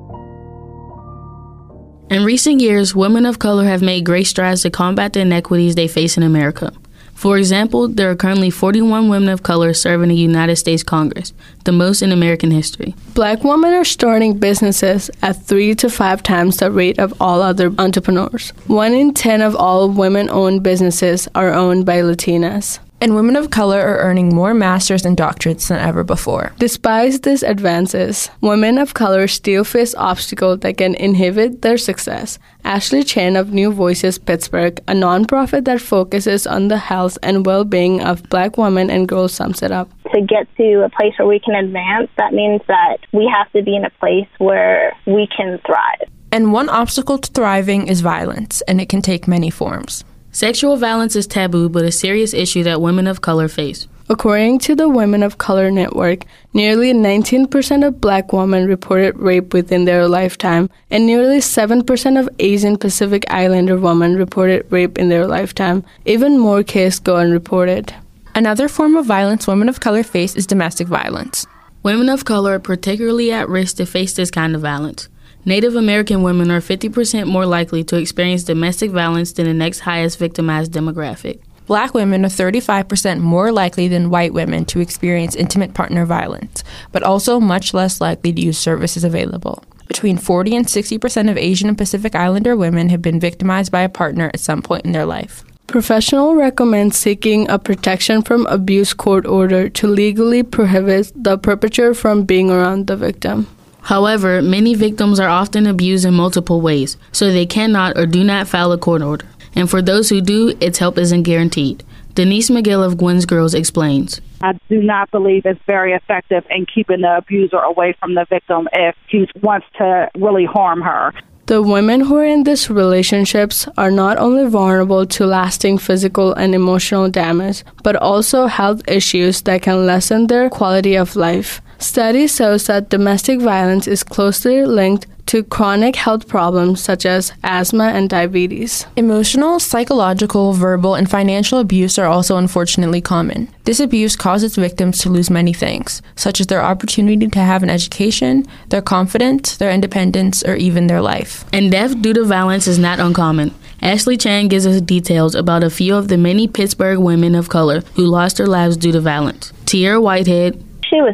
Speaker 6: In recent years, women of color have made great strides to combat the inequities they face in America. For example, there are currently 41 women of color serving the United States Congress, the most in American history.
Speaker 4: Black women are starting businesses at 3 to 5 times the rate of all other entrepreneurs. 1 in 10 of all women-owned businesses are owned by Latinas.
Speaker 14: And women of color are earning more masters and doctorates than ever before.
Speaker 4: Despite these advances, women of color still face obstacles that can inhibit their success. Ashley Chen of New Voices Pittsburgh, a nonprofit that focuses on the health and well-being of Black women and girls, sums it up.
Speaker 15: To get to a place where we can advance, that means that we have to be in a place where we can thrive.
Speaker 14: And one obstacle to thriving is violence, and it can take many forms.
Speaker 6: Sexual violence is taboo, but a serious issue that women of color face.
Speaker 4: According to the Women of Color Network, nearly 19% of Black women reported rape within their lifetime, and nearly 7% of Asian Pacific Islander women reported rape in their lifetime. Even more cases go unreported.
Speaker 14: Another form of violence women of color face is domestic violence.
Speaker 6: Women of color are particularly at risk to face this kind of violence. Native American women are 50% more likely to experience domestic violence than the next highest victimized demographic.
Speaker 14: Black women are 35% more likely than white women to experience intimate partner violence, but also much less likely to use services available. Between 40 and 60% of Asian and Pacific Islander women have been victimized by a partner at some point in their life.
Speaker 4: Professionals recommend seeking a protection from abuse court order to legally prohibit the perpetrator from being around the victim.
Speaker 6: However, many victims are often abused in multiple ways, so they cannot or do not file a court order. And for those who do, its help isn't guaranteed. Denise McGill of Gwen's Girls explains.
Speaker 16: I do not believe it's very effective in keeping the abuser away from the victim if he wants to really harm her.
Speaker 4: The women who are in these relationships are not only vulnerable to lasting physical and emotional damage, but also health issues that can lessen their quality of life. Study shows that domestic violence is closely linked to chronic health problems such as asthma and diabetes.
Speaker 14: Emotional, psychological, verbal, and financial abuse are also unfortunately common. This abuse causes victims to lose many things, such as their opportunity to have an education, their confidence, their independence, or even their life.
Speaker 6: And death due to violence is not uncommon. Ashley Chan gives us details about a few of the many Pittsburgh women of color who lost their lives due to violence. Tierra Whitehead.
Speaker 15: She was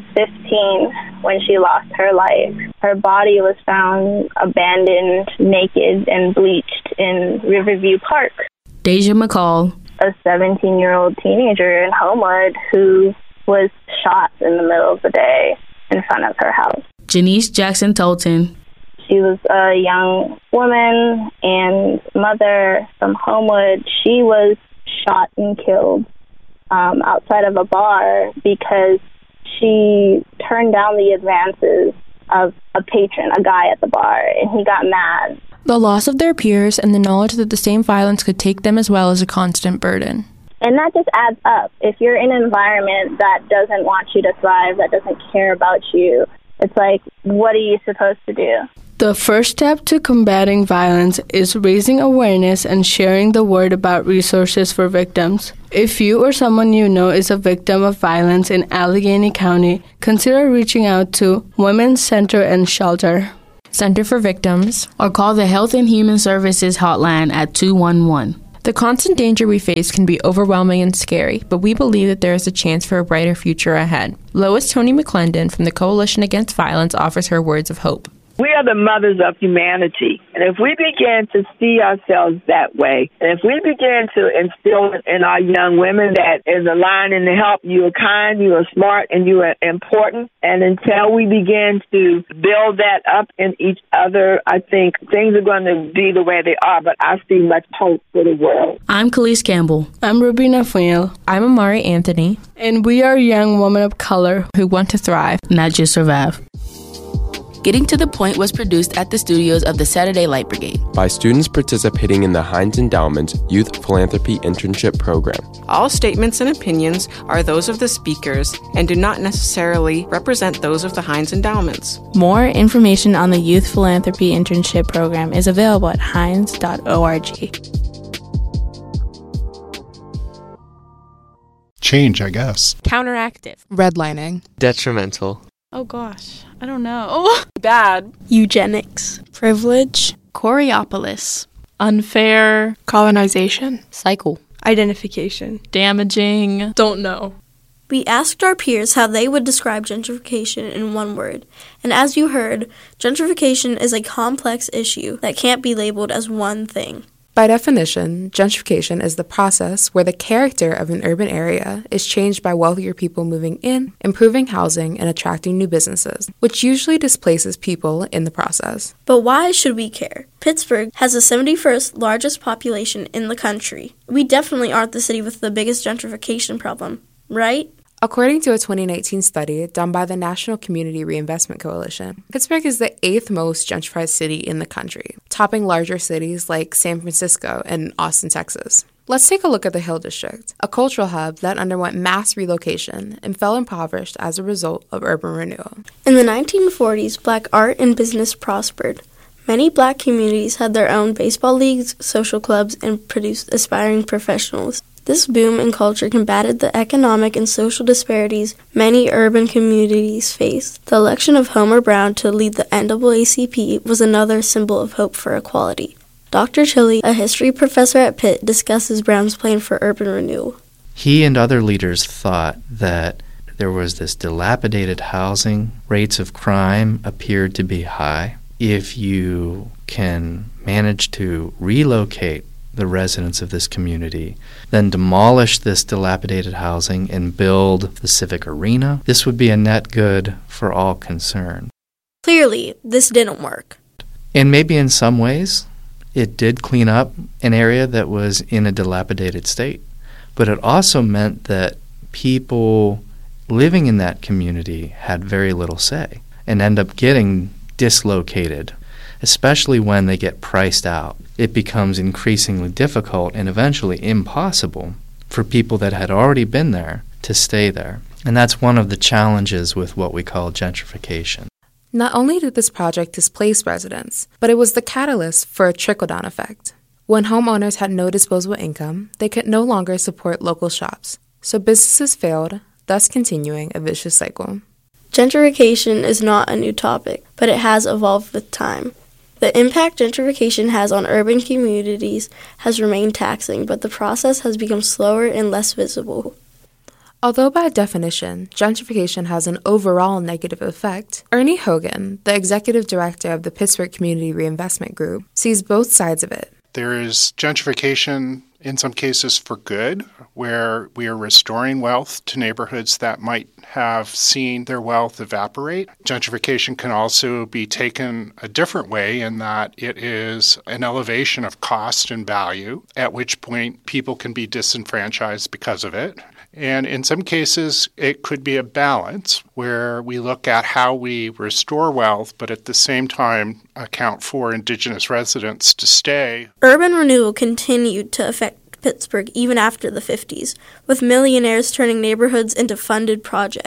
Speaker 15: 15 when she lost her life. Her body was found abandoned, naked, and bleached in Riverview Park.
Speaker 6: Deja McCall.
Speaker 15: A 17-year-old teenager in Homewood who was shot in the middle of the day in front of her house.
Speaker 6: Janice Jackson Tolton.
Speaker 15: She was a young woman and mother from Homewood. She was shot and killed outside of a bar because she turned down the advances of a patron, a guy at the bar, and he got mad.
Speaker 14: The loss of their peers and the knowledge that the same violence could take them as well is a constant burden.
Speaker 15: And that just adds up. If you're in an environment that doesn't want you to thrive, that doesn't care about you, it's like, what are you supposed to do?
Speaker 18: The first step to combating violence is raising awareness and sharing the word about resources for victims. If you or someone you know is a victim of violence in Allegheny County, consider reaching out to Women's Center and Shelter,
Speaker 14: Center for Victims,
Speaker 17: or call the Health and Human Services hotline at 211.
Speaker 14: The constant danger we face can be overwhelming and scary, but we believe that there is a chance for a brighter future ahead. Lois Tony McClendon from the Coalition Against Violence offers her words of hope.
Speaker 19: We are the mothers of humanity. And if we begin to see ourselves that way, and if we begin to instill in our young women that is a line in the help, you are kind, you are smart, and you are important, and until we begin to build that up in each other, I think things are going to be the way they are, but I see much hope for the world.
Speaker 17: I'm Khalees Campbell.
Speaker 18: I'm Rubina Fuel.
Speaker 14: I'm Amari Anthony.
Speaker 18: And we are young women of color
Speaker 14: who want to thrive,
Speaker 17: not just survive.
Speaker 6: Getting to the Point was produced at the studios of the Saturday Light Brigade
Speaker 23: by students participating in the Heinz Endowment's Youth Philanthropy Internship Program.
Speaker 21: All statements and opinions are those of the speakers and do not necessarily represent those of the Heinz Endowments.
Speaker 18: More information on the Youth Philanthropy Internship Program is available at heinz.org.
Speaker 20: Change, I guess.
Speaker 24: Counteractive.
Speaker 25: Redlining.
Speaker 26: Detrimental.
Speaker 24: Oh gosh, I don't know. Bad.
Speaker 27: Eugenics.
Speaker 24: Privilege.
Speaker 27: Coriopolis.
Speaker 24: Unfair.
Speaker 27: Colonization.
Speaker 26: Cycle.
Speaker 27: Identification.
Speaker 24: Damaging. Don't know.
Speaker 27: We asked our peers how they would describe gentrification in one word. And as you heard, gentrification is a complex issue that can't be labeled as one thing.
Speaker 25: By definition, gentrification is the process where the character of an urban area is changed by wealthier people moving in, improving housing, and attracting new businesses, which usually displaces people in the process.
Speaker 27: But why should we care? Pittsburgh has the 71st largest population in the country. We definitely aren't the city with the biggest gentrification problem, right?
Speaker 25: According to a 2019 study done by the National Community Reinvestment Coalition, Pittsburgh is the 8th most gentrified city in the country, topping larger cities like San Francisco and Austin, Texas. Let's take a look at the Hill District, a cultural hub that underwent mass relocation and fell impoverished as a result of urban renewal.
Speaker 27: In the 1940s, Black art and business prospered. Many Black communities had their own baseball leagues, social clubs, and produced aspiring professionals. This boom in culture combated the economic and social disparities many urban communities face. The election of Homer Brown to lead the NAACP was another symbol of hope for equality. Dr. Chili, a history professor at Pitt, discusses Brown's plan for urban renewal.
Speaker 28: He and other leaders thought that there was this dilapidated housing, rates of crime appeared to be high. If you can manage to relocate the residents of this community, then demolish this dilapidated housing and build the civic arena, this would be a net good for all concerned.
Speaker 27: Clearly, this didn't work.
Speaker 28: And maybe in some ways, it did clean up an area that was in a dilapidated state. But it also meant that people living in that community had very little say and end up getting dislocated, especially when they get priced out. It becomes increasingly difficult and eventually impossible for people that had already been there to stay there. And that's one of the challenges with what we call gentrification.
Speaker 25: Not only did this project displace residents, but it was the catalyst for a trickle-down effect. When homeowners had no disposable income, they could no longer support local shops. So businesses failed, thus continuing a vicious cycle.
Speaker 27: Gentrification is not a new topic, but it has evolved with time. The impact gentrification has on urban communities has remained taxing, but the process has become slower and less visible.
Speaker 25: Although by definition, gentrification has an overall negative effect, Ernie Hogan, the executive director of the Pittsburgh Community Reinvestment Group, sees both sides of it.
Speaker 20: There is gentrification in some cases for good, where we are restoring wealth to neighborhoods that might have seen their wealth evaporate. Gentrification can also be taken a different way in that it is an elevation of cost and value, at which point people can be disenfranchised because of it. And in some cases, it could be a balance where we look at how we restore wealth, but at the same time account for indigenous residents to stay.
Speaker 27: Urban renewal continued to affect Pittsburgh even after the 50s, with millionaires turning neighborhoods into funded projects.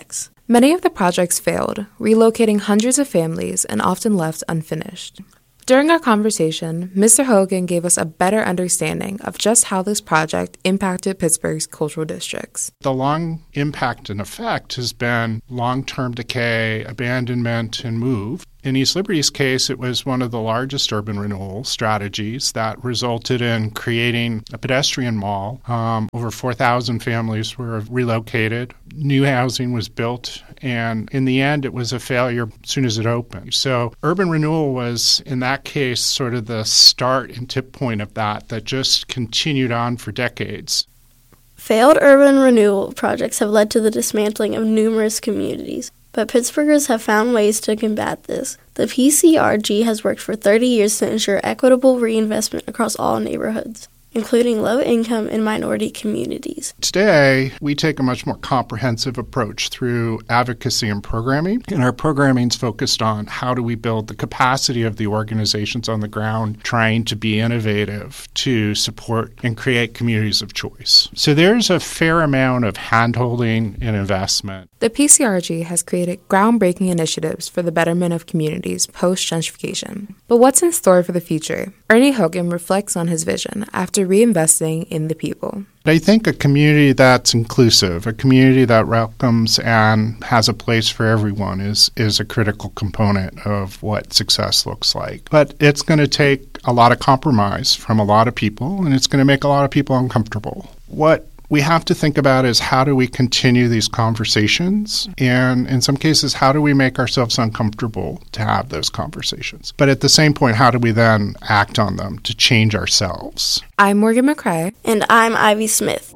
Speaker 25: Many of the projects failed, relocating hundreds of families and often left unfinished. During our conversation, Mr. Hogan gave us a better understanding of just how this project impacted Pittsburgh's cultural districts.
Speaker 20: The long impact and effect has been long-term decay, abandonment, and move. In East Liberty's case, it was one of the largest urban renewal strategies that resulted in creating a pedestrian mall. Over 4,000 families were relocated. New housing was built, and in the end, it was a failure as soon as it opened. So urban renewal was, in that case, sort of the start and tip point of that just continued on for decades.
Speaker 27: Failed urban renewal projects have led to the dismantling of numerous communities. But Pittsburghers have found ways to combat this. The PCRG has worked for 30 years to ensure equitable reinvestment across all neighborhoods, including low-income and minority communities.
Speaker 20: Today, we take a much more comprehensive approach through advocacy and programming, and our programming is focused on how do we build the capacity of the organizations on the ground trying to be innovative to support and create communities of choice. So there's a fair amount of hand-holding and investment.
Speaker 25: The PCRG has created groundbreaking initiatives for the betterment of communities post-gentrification. But what's in store for the future? Ernie Hogan reflects on his vision after reinvesting in the people.
Speaker 20: I think a community that's inclusive, a community that welcomes and has a place for everyone is a critical component of what success looks like. But it's going to take a lot of compromise from a lot of people, and it's going to make a lot of people uncomfortable. What we have to think about is how do we continue these conversations, and in some cases, how do we make ourselves uncomfortable to have those conversations? But at the same point, how do we then act on them to change ourselves?
Speaker 25: I'm Morgan McCrae.
Speaker 27: And I'm Ivy Smith.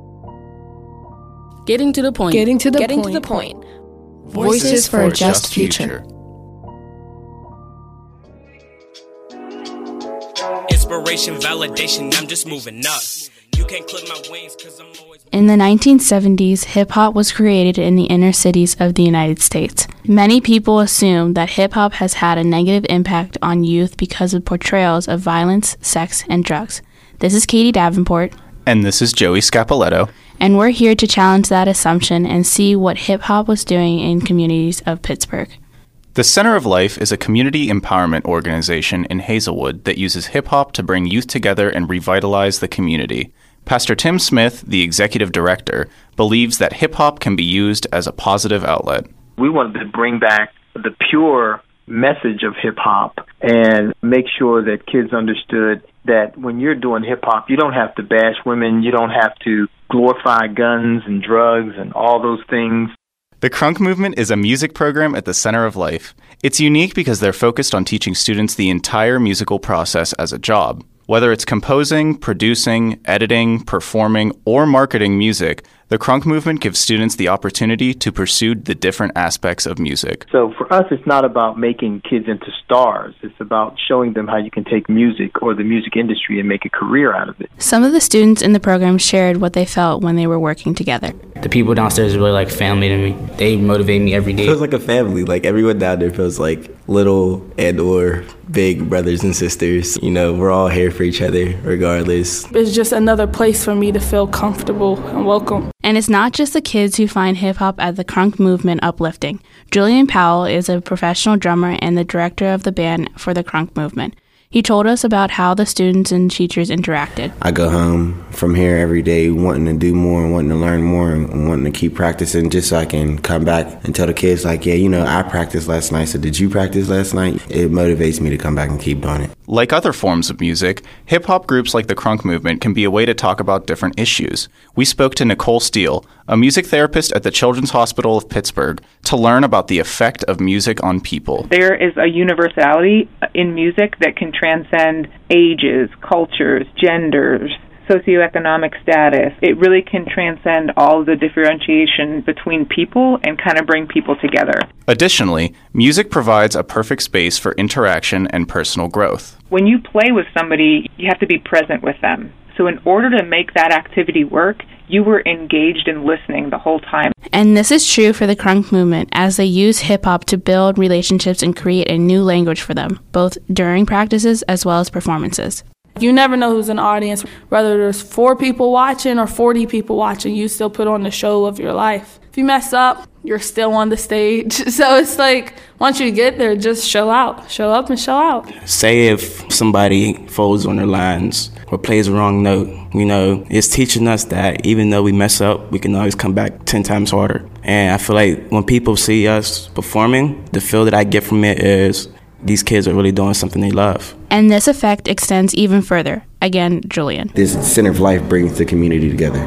Speaker 17: Getting to the point.
Speaker 1: Getting to the point.
Speaker 17: Voices for a Just Future.
Speaker 2: Inspiration, validation, I'm just moving up. You can't clip my wings 'cause I'm always...
Speaker 1: In the 1970s, hip-hop was created in the inner cities of the United States. Many people assume that hip-hop has had a negative impact on youth because of portrayals of violence, sex, and drugs. This is Katie Davenport.
Speaker 5: And this is Joey Scapoletto.
Speaker 1: And we're here to challenge that assumption and see what hip-hop was doing in communities of Pittsburgh.
Speaker 5: The Center of Life is a community empowerment organization in Hazelwood that uses hip-hop to bring youth together and revitalize the community. Pastor Tim Smith, the executive director, believes that hip-hop can be used as a positive outlet.
Speaker 7: We wanted to bring back the pure message of hip-hop and make sure that kids understood that when you're doing hip-hop, you don't have to bash women, you don't have to glorify guns and drugs and all those things.
Speaker 5: The Crunk Movement is a music program at the Center of Life. It's unique because they're focused on teaching students the entire musical process as a job. Whether it's composing, producing, editing, performing, or marketing music, the Crunk Movement gives students the opportunity to pursue the different aspects of music.
Speaker 7: So for us, it's not about making kids into stars. It's about showing them how you can take music or the music industry and make a career out of it.
Speaker 1: Some of the students in the program shared what they felt when they were working together.
Speaker 11: The people downstairs are really like family to me. They motivate me every day.
Speaker 13: It feels like a family. Like everyone down there feels like little and or big brothers and sisters. You know, we're all here for each other regardless.
Speaker 22: It's just another place for me to feel comfortable and welcome.
Speaker 1: And it's not just the kids who find hip-hop at the Crunk Movement uplifting. Julian Powell is a professional drummer and the director of the band for the Crunk Movement. He told us about how the students and teachers interacted.
Speaker 13: I go home from here every day wanting to do more and wanting to learn more and wanting to keep practicing just so I can come back and tell the kids like, yeah, you know, I practiced last night, so did you practice last night? It motivates me to come back and keep doing it.
Speaker 5: Like other forms of music, hip-hop groups like the Crunk Movement can be a way to talk about different issues. We spoke to Nicole Steele, a music therapist at the Children's Hospital of Pittsburgh, to learn about the effect of music on people.
Speaker 26: There is a universality in music that can transcend ages, cultures, genders, socioeconomic status. It really can transcend all the differentiation between people and kind of bring people together.
Speaker 5: Additionally, music provides a perfect space for interaction and personal growth.
Speaker 26: When you play with somebody, you have to be present with them. So in order to make that activity work, you were engaged in listening the whole time.
Speaker 1: And this is true for the Crunk Movement, as they use hip-hop to build relationships and create a new language for them, both during practices as well as performances.
Speaker 22: You never know who's in the audience. Whether there's 4 people watching or 40 people watching, you still put on the show of your life. If you mess up, you're still on the stage. So it's like, once you get there, just show out. Show up and show out.
Speaker 11: Say if somebody folds on their lines or plays a wrong note, it's teaching us that even though we mess up, we can always come back 10 times harder. And I feel like when people see us performing, the feel that I get from it is these kids are really doing something they love.
Speaker 1: And this effect extends even further. Again, Julian.
Speaker 13: This Center of Life brings the community together.